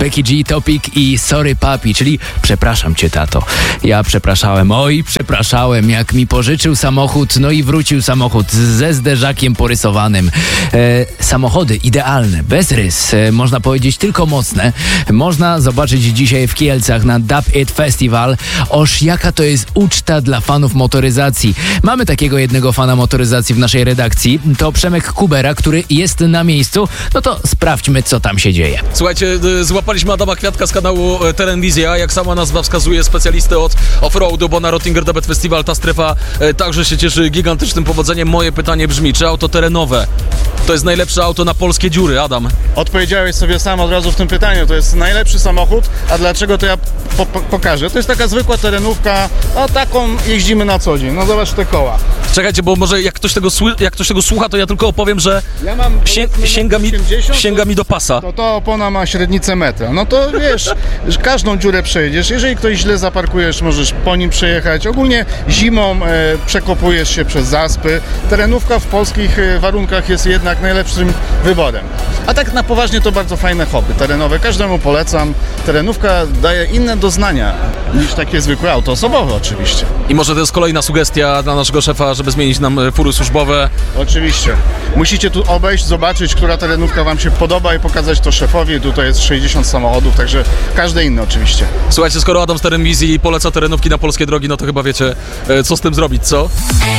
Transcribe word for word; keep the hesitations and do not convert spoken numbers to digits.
Becky G, Topic i Sorry Papi, czyli przepraszam cię, tato. Ja przepraszałem, oj, przepraszałem, jak mi pożyczył samochód, no i wrócił samochód ze zderzakiem porysowanym. E, samochody idealne, bez rys, e, można powiedzieć tylko mocne. Można zobaczyć dzisiaj w Kielcach na Dub It Festival. Oż jaka to jest uczta dla fanów motoryzacji. Mamy takiego jednego fana motoryzacji w naszej redakcji. To Przemek Kubera, który jest na miejscu. No to sprawdźmy, co tam się dzieje. Słuchajcie, y, złapaliśmy Adama Kwiatka z kanału y, Terenwizja, jak sama nazwa wskazuje, specjalistę od offroadu, bo na Rottinger Debet Festival ta strefa y, także się cieszy gigantycznym powodzeniem. Moje pytanie brzmi, czy auto terenowe to jest najlepsze auto na polskie dziury, Adam? Odpowiedziałeś sobie sam od razu w tym pytaniu. To jest najlepszy samochód, a dlaczego to ja po po pokażę. To jest taka zwykła terenówka, a taką jeździmy na co dzień. No zobacz te koła. Czekajcie, bo może jak ktoś tego, sły- jak ktoś tego słucha, to ja tylko opowiem, że Ja mam się- sięga, mi, sięga mi do pasa. To ta opona ma średnicę metra. No to wiesz, że każdą dziurę przejdziesz. Jeżeli ktoś źle zaparkujesz, możesz po nim przejechać. Ogólnie zimą e, przekopujesz się przez zaspy. Terenówka w polskich e, warunkach jest jednak najlepszym wyborem. A tak na poważnie to bardzo fajne hobby terenowe. Każdemu polecam. Terenówka daje inne doznania niż takie zwykłe auto osobowe oczywiście. I może to jest kolejna sugestia dla naszego szefa, żeby zmienić nam e, fury służbowe. Oczywiście. Musicie tu obejść, zobaczyć, która terenówka wam się podoba i pokazać to szefowi. Tutaj jest sześćdziesiąt samochodów, także każde inne oczywiście. Słuchajcie, skoro Adam z Terenwizji poleca terenówki na polskie drogi, no to chyba wiecie, e, co z tym zrobić, co?